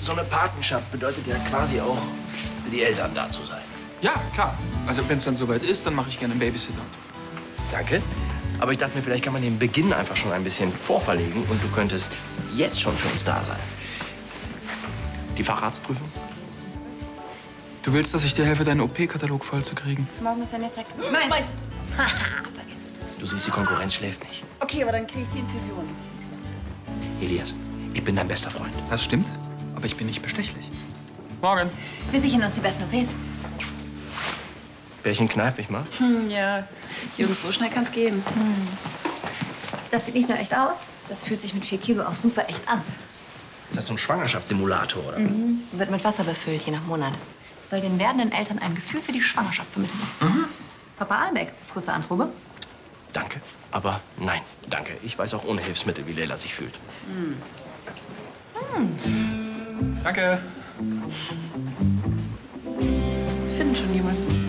so eine Patenschaft bedeutet ja quasi auch, für die Eltern da zu sein. Ja, klar. Also wenn es dann soweit ist, dann mache ich gerne einen Babysitter. Danke. Aber ich dachte mir, vielleicht kann man den Beginn einfach schon ein bisschen vorverlegen und du könntest jetzt schon für uns da sein. Die Facharztprüfung? Du willst, dass ich dir helfe, deinen OP-Katalog vollzukriegen? Morgen ist ein Effekt. Meins. Du siehst, die Konkurrenz schläft nicht. Okay, aber dann kriege ich die Inzision. Elias, ich bin dein bester Freund. Das stimmt, aber ich bin nicht bestechlich. Morgen. Wir sichern uns die besten OPs. Bärchen kneif mich mal. Ja, Jungs, so schnell kann's gehen. Das sieht nicht nur echt aus, das fühlt sich mit 4 Kilo auch super echt an. Ist das so ein Schwangerschaftssimulator oder was? Wird mit Wasser befüllt, je nach Monat. Das soll den werdenden Eltern ein Gefühl für die Schwangerschaft vermitteln. Papa Albeck, kurze Anprobe. Danke, aber nein, danke. Ich weiß auch ohne Hilfsmittel, wie Leila sich fühlt. Danke. Wir finden schon jemanden.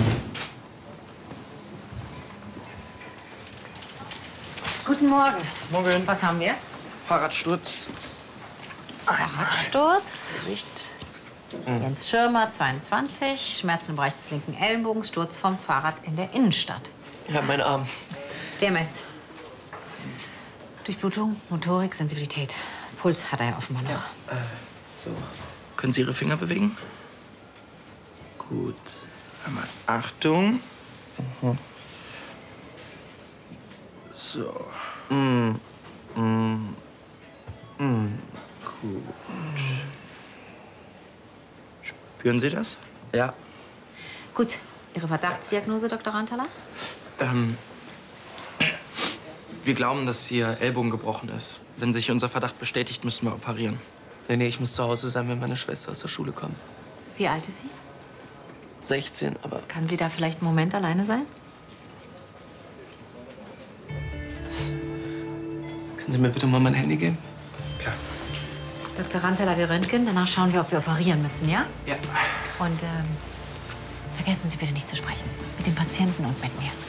Guten Morgen. Morgen. Was haben wir? Fahrradsturz. Fahrradsturz. Jens Schirmer, 22. Schmerzen im Bereich des linken Ellenbogens. Sturz vom Fahrrad in der Innenstadt. Ja, mein Arm. DMS. Durchblutung, Motorik, Sensibilität. Puls hat er ja offenbar noch. So. Können Sie Ihre Finger bewegen? Gut. Einmal Achtung. So. Gut. Spüren Sie das? Ja. Gut. Ihre Verdachtsdiagnose, Dr. Rantala? Wir glauben, dass Ihr Ellbogen gebrochen ist. Wenn sich unser Verdacht bestätigt, müssen wir operieren. Nee, ich muss zu Hause sein, wenn meine Schwester aus der Schule kommt. Wie alt ist sie? 16, aber Kann sie da vielleicht einen Moment alleine sein? können Sie mir bitte mal mein Handy geben? Klar. Dr. Rantala, wir röntgen. Danach schauen wir, ob wir operieren müssen, ja? Ja. Und vergessen Sie bitte nicht zu sprechen. Mit dem Patienten und mit mir.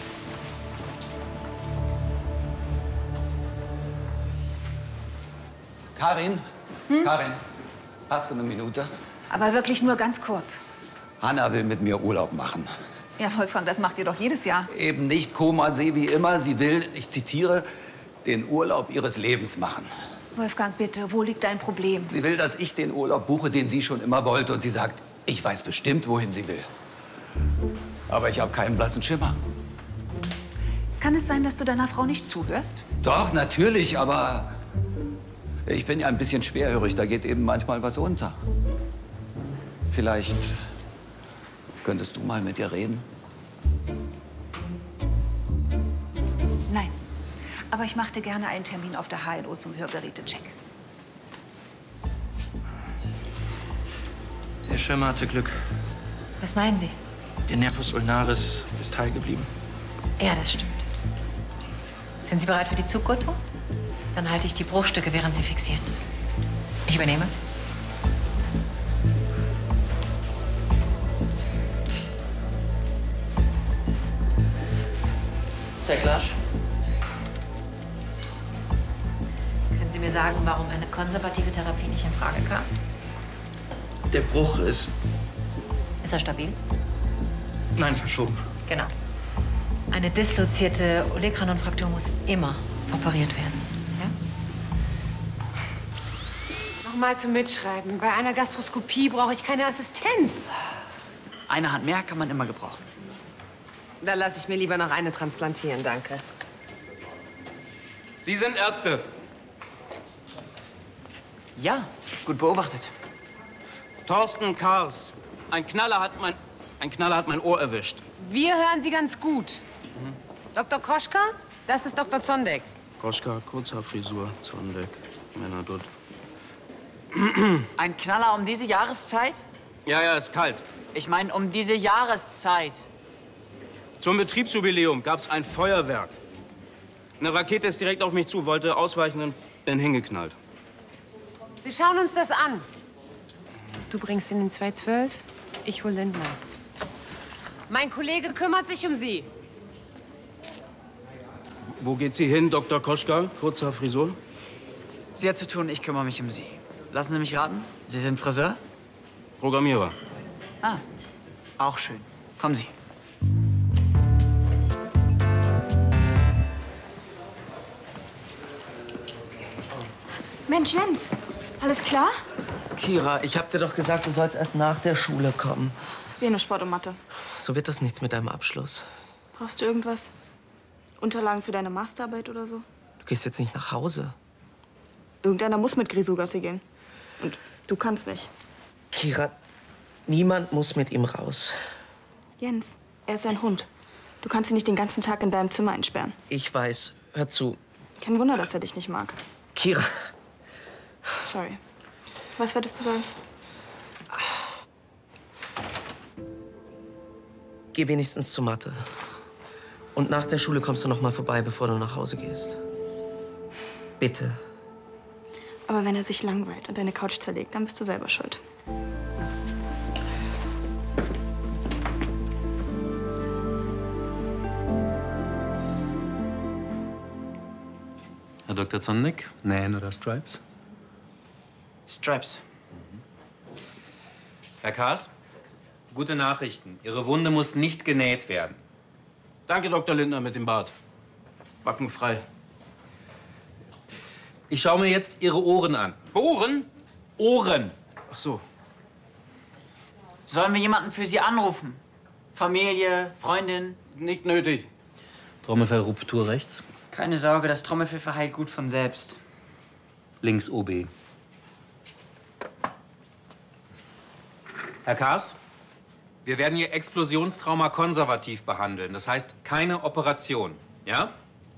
Karin? Karin, hast du eine Minute? Aber wirklich nur ganz kurz. Hanna will mit mir Urlaub machen. Ja, Wolfgang, das macht ihr doch jedes Jahr. Eben nicht Komasee wie immer. Sie will, ich zitiere, den Urlaub ihres Lebens machen. Wolfgang, bitte, wo liegt dein Problem? Sie will, dass ich den Urlaub buche, den sie schon immer wollte. Und sie sagt, ich weiß bestimmt, wohin sie will. Aber ich habe keinen blassen Schimmer. Kann es sein, dass du deiner Frau nicht zuhörst? Doch, natürlich, aber ich bin ja ein bisschen schwerhörig. Da geht eben manchmal was unter. Vielleicht könntest du mal mit ihr reden? Nein. Aber ich machte gerne einen Termin auf der HNO zum Hörgerätecheck. Der Schirmer hatte Glück. Was meinen Sie? Der Nervus ulnaris ist heil geblieben. Ja, das stimmt. Sind Sie bereit für die Zuggurtung? Dann halte ich die Bruchstücke, während Sie fixieren. Ich übernehme. Zerklasch? Können Sie mir sagen, warum eine konservative Therapie nicht in Frage kam? Der Bruch ist... Ist er stabil? Nein, verschoben. Genau. Eine dislozierte Olecranon-Fraktur muss immer operiert werden. Ja? Nochmal zum Mitschreiben. Bei einer Gastroskopie brauche ich keine Assistenz. Eine Hand mehr kann man immer gebrauchen. Da lasse ich mir lieber noch eine transplantieren, danke. Sie sind Ärzte. Ja, gut beobachtet. Thorsten Kars. Ein Knaller hat mein Ohr erwischt. Wir hören Sie ganz gut. Dr. Koschka, das ist Dr. Zondek. Koschka, Kurzhaarfrisur, Zondek, Männerdutt. Ein Knaller um diese Jahreszeit? Ja, ist kalt. Ich meine, um diese Jahreszeit. Zum Betriebsjubiläum gab's ein Feuerwerk. Eine Rakete ist direkt auf mich zu, wollte ausweichen und bin hingeknallt. Wir schauen uns das an. Du bringst ihn in 212, ich hol Lindner. Mein Kollege kümmert sich um Sie. Wo geht sie hin, Dr. Koschka? Kurzhaarfrisur? Sie hat zu tun, ich kümmere mich um Sie. Lassen Sie mich raten. Sie sind Friseur? Programmierer. Ah, auch schön. Kommen Sie. Mensch, Jens, alles klar? Kira, ich hab dir doch gesagt, du sollst erst nach der Schule kommen. Wir nur Sport und Mathe. So wird das nichts mit deinem Abschluss. Brauchst du irgendwas? Unterlagen für deine Masterarbeit oder so? Du gehst jetzt nicht nach Hause. Irgendeiner muss mit Grisou Gassi gehen. Und du kannst nicht. Kira, niemand muss mit ihm raus. Jens, er ist ein Hund. Du kannst ihn nicht den ganzen Tag in deinem Zimmer einsperren. Ich weiß. Hör zu. Kein Wunder, dass er dich nicht mag. Kira. Sorry. Was wolltest du sagen? Geh wenigstens zur Mathe. Und nach der Schule kommst du noch mal vorbei, bevor du nach Hause gehst. Bitte. Aber wenn er sich langweilt und deine Couch zerlegt, dann bist du selber schuld. Herr Dr. Zonnick, Nähen oder Stripes? Stripes. Herr Kaas, gute Nachrichten. Ihre Wunde muss nicht genäht werden. Danke, Dr. Lindner, mit dem Bart. Backen frei. Ich schaue mir jetzt Ihre Ohren an. Ohren? Ohren! Ach so. Sollen wir jemanden für Sie anrufen? Familie, Freundin? Nicht nötig. Trommelfellruptur rechts, Keine Sorge, das Trommelfell verheilt gut von selbst. links OB. Herr Kaas, wir werden Ihr Explosionstrauma konservativ behandeln. Das heißt, keine Operation. Ja?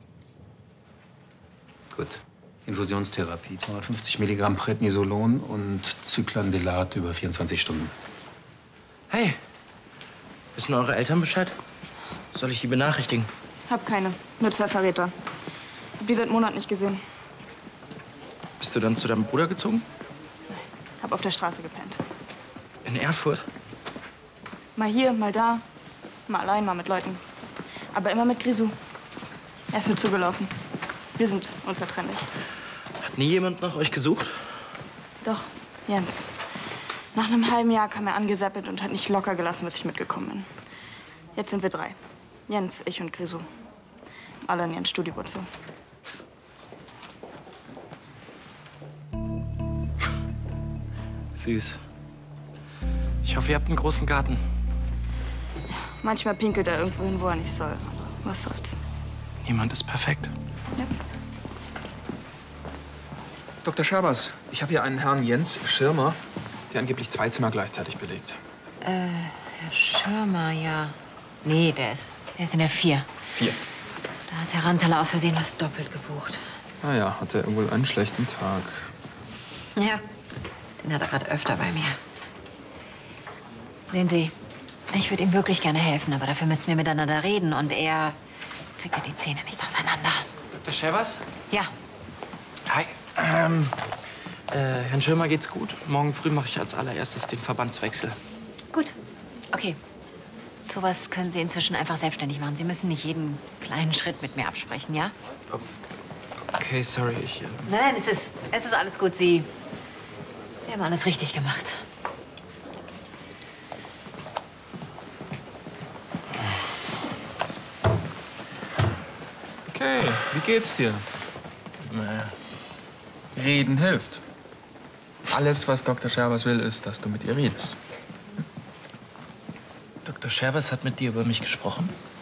Gut. Infusionstherapie. 250 Milligramm Prednisolon und Cyclandelat über 24 Stunden. Hey, wissen eure Eltern Bescheid? Soll ich die benachrichtigen? Hab keine. Nur 2 Verräter. Hab die seit Monaten nicht gesehen. Bist du dann zu deinem Bruder gezogen? Hab auf der Straße gepennt. In Erfurt? Mal hier, mal da. Mal allein, mal mit Leuten. Aber immer mit Grisou. Er ist mir zugelaufen. Wir sind unzertrennlich. Hat nie jemand nach euch gesucht? Doch, Jens. Nach einem halben Jahr kam er angesappelt und hat nicht locker gelassen, bis ich mitgekommen bin. Jetzt sind wir 3. Jens, ich und Grisou. Alle in ihren Studiowurzel. Süß. Ich hoffe, ihr habt einen großen Garten. Manchmal pinkelt er irgendwo hin, wo er nicht soll. Aber was soll's. Niemand ist perfekt. Ja. Dr. Schabers, ich habe hier einen Herrn Jens Schirmer, der angeblich 2 Zimmer gleichzeitig belegt. Herr Schirmer, ja. Nee, der ist in der 4. 4. Da hat Herr Rantaler aus Versehen was doppelt gebucht. Naja, hat er wohl einen schlechten Tag. Ja, den hat er gerade öfter bei mir. Sehen Sie, ich würde ihm wirklich gerne helfen, aber dafür müssen wir miteinander reden und er kriegt ja die Zähne nicht auseinander. Dr. Schäbers? Ja, Hi. Herrn Schirmer geht's gut. Morgen früh mache ich als allererstes den Verbandswechsel. gut. Okay. Sowas können Sie inzwischen einfach selbstständig machen. Sie müssen nicht jeden kleinen Schritt mit mir absprechen, ja? Okay, sorry, Nein, es ist alles gut. Sie haben alles richtig gemacht. Okay, wie geht's dir? Naja. Reden hilft. Alles, was Dr. Schabers will, ist, dass du mit ihr redest. Dr. Scherbers hat mit dir über mich gesprochen?